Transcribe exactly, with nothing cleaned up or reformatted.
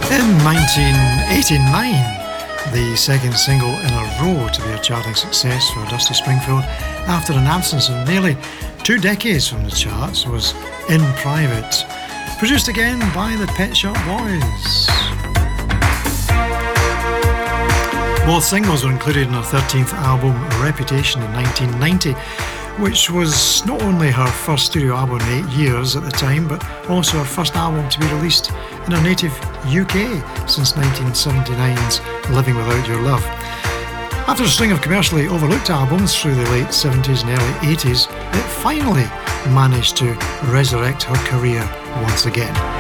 In nineteen eighty-nine, the second single in a row to be a charting success for Dusty Springfield after an absence of nearly two decades from the charts was In Private, produced again by the Pet Shop Boys. Both singles were included in her thirteenth album Reputation in nineteen ninety, which was not only her first studio album in eight years at the time, but also her first album to be released in her native U K since nineteen seventy-nine's Living Without Your Love. After a string of commercially overlooked albums through the late seventies and early eighties, it finally managed to resurrect her career once again.